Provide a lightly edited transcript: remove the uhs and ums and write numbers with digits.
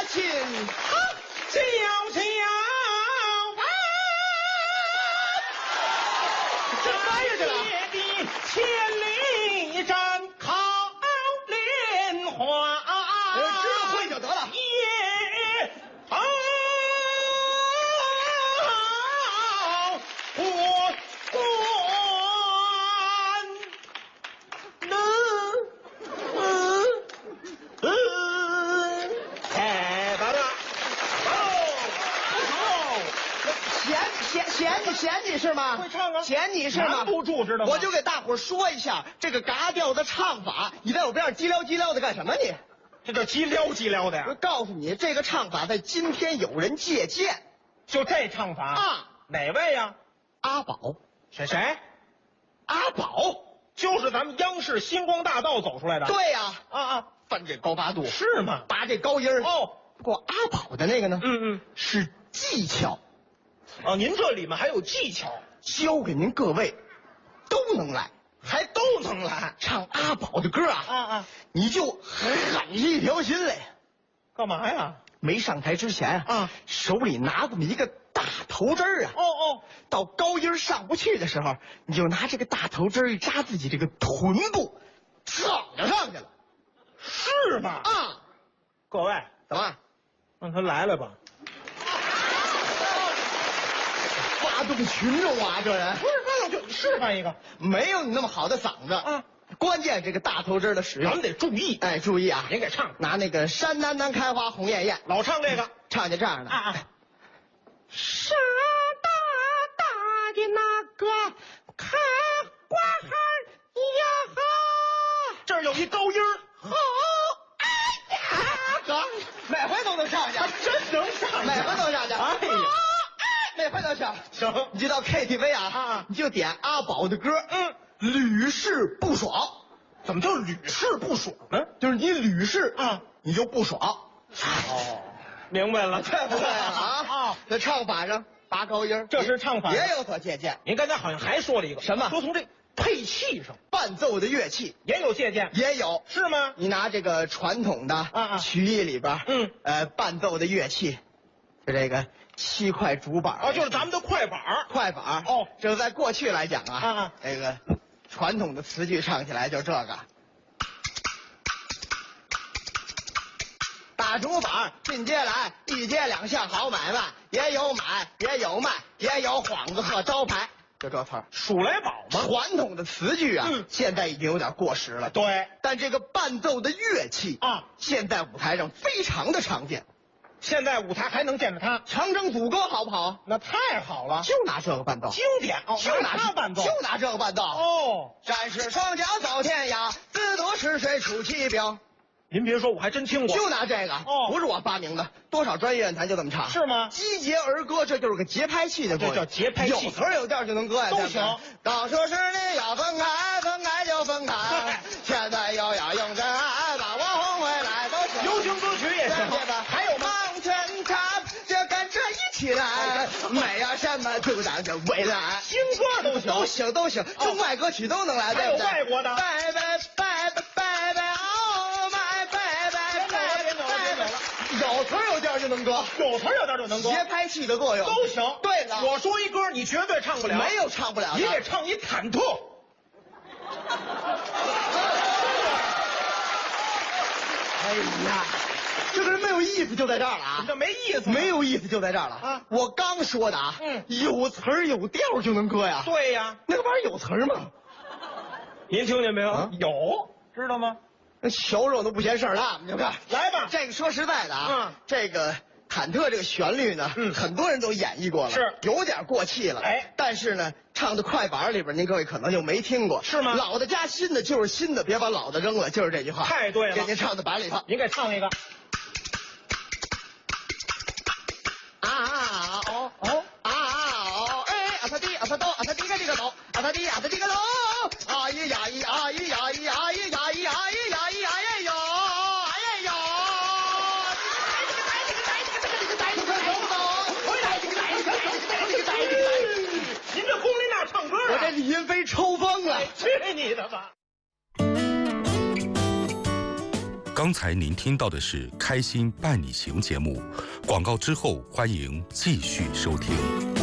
亲， 小小啊， 这翻译去了。 的千里战考莲花， 知道会就得了。 也好过关，太棒了！ 嫌你是吗？ 会唱啊嫌你是吗？ 拦不住知道吗我就给大伙儿说一下这个嘎调的唱法。你在我边上叽撩叽撩的干什么你？ 这叫叽撩叽撩的我呀！ 告诉你，这个唱法在今天有人借鉴。 就这唱法啊？ 哪位呀？ 阿宝， 谁？ 阿宝， 就是咱们央视星光大道走出来的。 对呀、 啊， 翻这高八度， 是吗？ 拔这高音儿。 哦， 不过阿宝的那个呢， 嗯， 是技巧， 哦，您这里面还有技巧， 教给您各位都能来。 还都能来唱阿宝的歌啊， 啊！ 你就狠一条心来。 干嘛呀？ 没上台之前啊， 手里拿这么一个大头针儿啊。 哦， 到高音上不去的时候，你就拿这个大头针儿扎自己这个臀部，蹭着上去了是吗？ 啊！ 各位， 怎么？ 让他来吧。 发动群众啊，这人不是，那就示范一个， 没有你那么好的嗓子啊。 关键这个大头针的使用， 咱们得注意。 哎，注意啊！ 您给唱， 拿那个山丹丹开花红艳艳， 老唱这个唱就这样的啊。 山大大的那个开花孩呀哈， 这儿有一高音儿， 好哎呀呵，每回都能上去， 真能上去， 每回都上去。 哎呀， 每回都上。 行， 你就到 KTV 啊，你就点阿宝的歌，屡试不爽。 怎么叫屡试不爽呢？ 就是你屡试啊， 你就不爽。 哦，明白了， 对不对啊？在唱法上拔高音， 这是唱法也有所借鉴。 您刚才好像还说了一个什么说从这配器上伴奏的乐器也有借鉴， 也有， 是吗？ 你拿这个传统的曲艺里边，伴奏的乐器，就这个7块竹板哦，就是咱们的快板儿， 快板哦， 这个在过去来讲啊，这个传统的词句唱起来就这个。打竹板进街来，一街两巷好买卖，也有买也有卖，也有幌子和招牌，就这词儿。 数来宝吗？ 传统的词句啊，现在已经有点过时了。 对， 但这个伴奏的乐器啊， 现在舞台上非常的常见。 现在舞台还能见着它， 长征组歌好不好？ 那太好了， 就拿这个伴奏， 经典哦， 就拿它伴奏， 就拿这个伴奏。 哦， 战士双脚走天涯，自渡赤水出奇兵。 您别说，我还真听过， 就拿这个， 哦， 不是我发明的，多少专业乐坛就这么唱， 是吗？ 击节儿歌，这就是个节拍器的歌， 这叫节拍器， 有词儿有调就能歌呀， 都行。 到说是你要分开，分开就分开，现在又要用真爱把我哄回来，都行。 流行歌曲也行，还有吗？ 往前唱，就跟着一起来，没有什么阻挡着未来。 新歌都行， 都行，中外歌曲都能来， 还有外国的。 拜拜拜拜拜拜哦，拜拜拜拜。有词有调就能歌， 有词有调就能歌， 节拍器的作用都行。 对了， 我说一歌，你绝对唱不了， 没有唱不了的， 你得唱一忐忑。 哎呀，这个人没有意思就在这儿了啊！ 这没意思， 没有意思就在这儿了啊！ 我刚说的啊，有词儿有调就能歌呀。 对呀， 那个玩意儿有词儿吗？ 您听见没有？有，知道吗？ 那瞧着我都不嫌事儿大，你看， 来吧。 这个说实在的啊，这个忐忑这个旋律呢，很多人都演绎过了， 是有点过气了。 哎， 但是呢，唱的快板里边，您各位可能就没听过， 是吗？ 老的加新的就是新的，别把老的扔了，就是这句话。 太对了， 给您唱到板里头， 您给唱一个。 我这李云飞抽风了， 去你的吧！ 刚才您听到的是《开心伴你行》节目，广告之后欢迎继续收听。